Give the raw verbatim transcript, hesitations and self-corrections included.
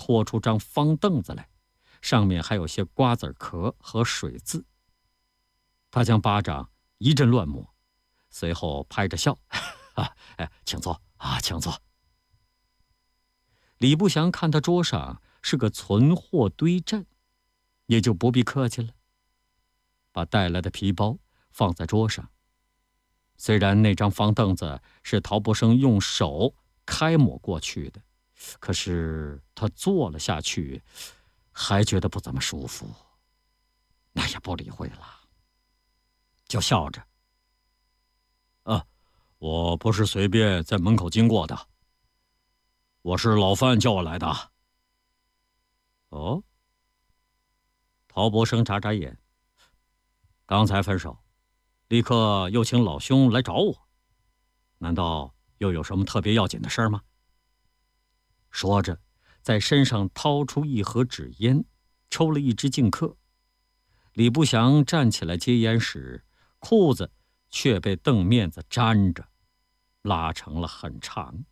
拖出张方凳子来，上面还有些瓜子壳和水渍。他将巴掌一阵乱抹，随后拍着笑：“啊，哎，请坐啊，请坐。”李不祥看他桌上是个存货堆阵，也就不必客气了，把带来的皮包放在桌上。虽然那张方凳子是陶博生用手开抹过去的，可是他坐了下去，还觉得不怎么舒服，那也不理会了，就笑着：“啊，我不是随便在门口经过的，我是老范叫我来的。”哦，陶博生眨眨眼，刚才分手，立刻又请老兄来找我，难道又有什么特别要紧的事吗？说着，在身上掏出一盒纸烟，抽了一支劲客。李不祥站起来接烟时，裤子却被凳面子粘着，拉成了很长。